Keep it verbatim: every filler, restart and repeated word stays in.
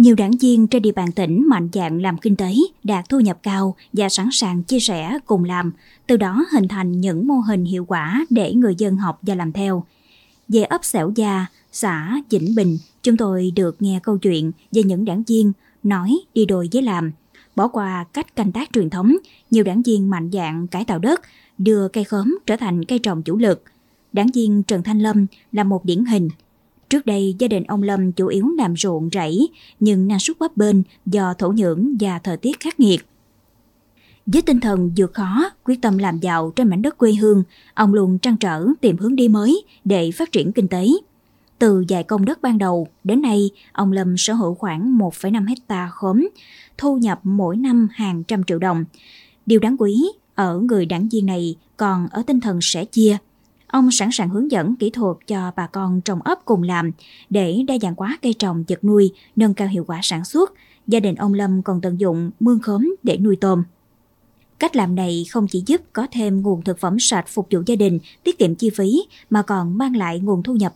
Nhiều đảng viên trên địa bàn tỉnh mạnh dạn làm kinh tế, đạt thu nhập cao và sẵn sàng chia sẻ cùng làm, từ đó hình thành những mô hình hiệu quả để người dân học và làm theo. Về ấp Xẻo Gia, xã Vĩnh Bình, chúng tôi được nghe câu chuyện về những đảng viên nói đi đôi với làm. Bỏ qua cách canh tác truyền thống, nhiều đảng viên mạnh dạn cải tạo đất, đưa cây khóm trở thành cây trồng chủ lực. Đảng viên Trần Thanh Lâm là một điển hình. Trước đây, gia đình ông Lâm chủ yếu làm ruộng rẫy, nhưng năng suất bấp bênh do thổ nhưỡng và thời tiết khắc nghiệt. Với tinh thần vượt khó, quyết tâm làm giàu trên mảnh đất quê hương, ông luôn trăn trở tìm hướng đi mới để phát triển kinh tế. Từ vài công đất ban đầu, đến nay, ông Lâm sở hữu khoảng một phẩy năm hectare khóm, thu nhập mỗi năm hàng trăm triệu đồng. Điều đáng quý ở người đảng viên này còn ở tinh thần sẻ chia. Ông sẵn sàng hướng dẫn kỹ thuật cho bà con trồng ấp cùng làm để đa dạng hóa cây trồng vật nuôi, nâng cao hiệu quả sản xuất. Gia đình ông Lâm còn tận dụng mương khóm để nuôi tôm. Cách làm này không chỉ giúp có thêm nguồn thực phẩm sạch phục vụ gia đình, tiết kiệm chi phí, mà còn mang lại nguồn thu nhập